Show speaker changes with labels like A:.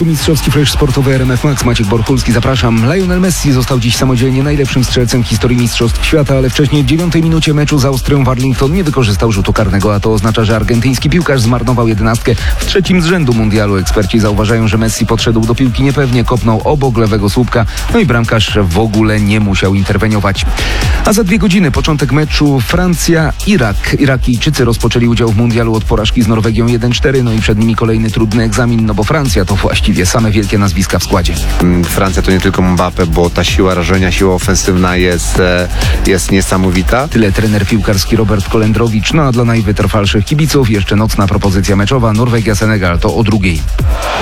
A: Tu mistrzowski flash sportowy RMF Max. Maciek Borchulski, zapraszam. Lionel Messi został dziś samodzielnie najlepszym strzelcem w historii mistrzostw świata, ale wcześniej w 9 minucie meczu z Austrią w Arlington nie wykorzystał rzutu karnego, a to oznacza, że argentyński piłkarz zmarnował 11 w 3. z rzędu mundialu. Eksperci zauważają, że Messi podszedł do piłki niepewnie, kopnął obok lewego słupka, no i bramkarz w ogóle nie musiał interweniować. A za 2 godziny początek meczu Francja-Irak. Irakijczycy rozpoczęli udział w mundialu od porażki z Norwegią 1-4, no i przed nimi kolejny trudny egzamin, no bo Francja to właściwie same wielkie nazwiska w składzie.
B: Francja to nie tylko Mbappé, bo ta siła rażenia, siła ofensywna jest niesamowita.
A: Tyle trener piłkarski Robert Kolendrowicz, no a dla najwytrwalszych kibiców jeszcze nocna propozycja meczowa Norwegia-Senegal to o 2:00.